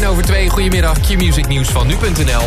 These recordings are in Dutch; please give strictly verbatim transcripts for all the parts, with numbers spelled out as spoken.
over twee, goedemiddag. Q-Music nieuws van nu punt n l.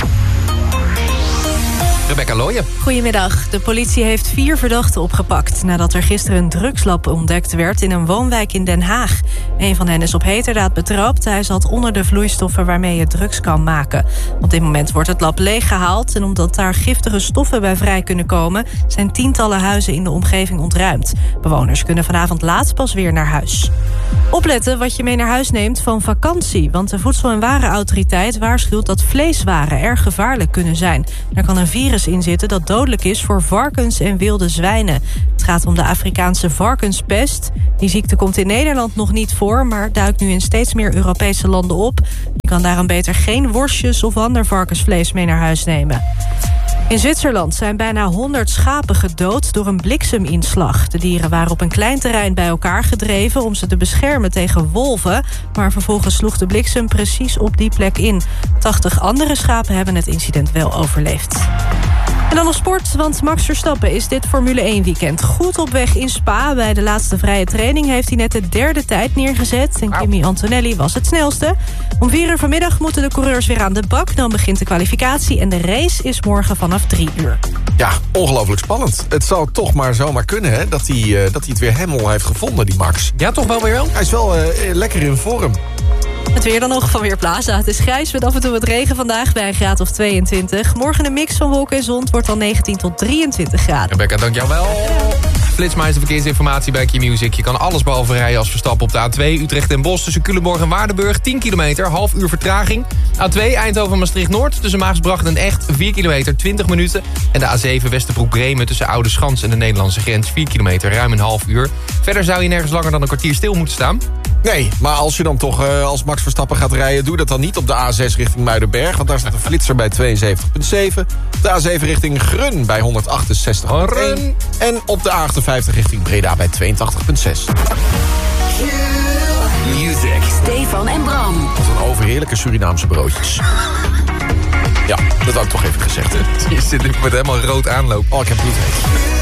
Rebecca Looyen. Goedemiddag. De politie heeft vier verdachten opgepakt nadat er gisteren een drugslab ontdekt werd in een woonwijk in Den Haag. Een van hen is op heterdaad betrapt. Hij zat onder de vloeistoffen waarmee je drugs kan maken. Op dit moment wordt het lab leeggehaald en omdat daar giftige stoffen bij vrij kunnen komen, zijn tientallen huizen in de omgeving ontruimd. Bewoners kunnen vanavond laat pas weer naar huis. Opletten wat je mee naar huis neemt van vakantie, want de Voedsel- en Warenautoriteit waarschuwt dat vleeswaren erg gevaarlijk kunnen zijn. Er kan een virus in zitten dat dodelijk is voor varkens en wilde zwijnen. Het gaat om de Afrikaanse varkenspest. Die ziekte komt in Nederland nog niet voor, maar duikt nu in steeds meer Europese landen op. Je kan daarom beter geen worstjes of ander varkensvlees mee naar huis nemen. In Zwitserland zijn bijna honderd schapen gedood door een blikseminslag. De dieren waren op een klein terrein bij elkaar gedreven om ze te beschermen tegen wolven, maar vervolgens sloeg de bliksem precies op die plek in. tachtig andere schapen hebben het incident wel overleefd. En dan nog sport, want Max Verstappen is dit Formule één weekend goed op weg in Spa. Bij de laatste vrije training heeft hij net de derde tijd neergezet. En Kimi Antonelli was het snelste. Om vier uur vanmiddag moeten de coureurs weer aan de bak. Dan begint de kwalificatie en de race is morgen vanaf drie uur. Ja, ongelooflijk spannend. Het zou toch maar zomaar kunnen, hè, dat hij, uh, dat hij het weer helemaal heeft gevonden, die Max. Ja, toch wel weer wel? Hij is wel uh, lekker in vorm. Het weer dan nog van Weerplaza. Het is grijs met af en toe wat regen vandaag bij een graad of tweeëntwintig. Morgen een mix van wolken en zon. Het wordt dan negentien tot drieëntwintig graden. Rebecca, dank jou wel. Flitsmeister verkeersinformatie bij Q-Music. Je kan alles behalve rijden als Verstappen op de A twee. Utrecht en Bos tussen Culemborg en Waardenburg. tien kilometer, half uur vertraging. A twee Eindhoven-Maastricht-Noord tussen Maasbracht en Echt. vier kilometer, twintig minuten. En de A zeven Westerbroek-Bremen tussen Oude Schans en de Nederlandse grens. vier kilometer, ruim een half uur. Verder zou je nergens langer dan een kwartier stil moeten staan. Nee, maar als je dan toch uh, als Max Verstappen gaat rijden, doe dat dan niet op de A zes richting Muidenberg. Want daar staat een flitser bij tweeënzeventig komma zeven. De A zeven richting Grun bij honderdachtenzestig komma één. En op de A achtenvijftig richting Breda bij tweeëntachtig komma zes. Music. Stefan en Bram. Wat een overheerlijke Surinaamse broodjes. Ja, dat had ik toch even gezegd. Je zit nu met helemaal rood aanloop. Oh, ik heb bloedheet.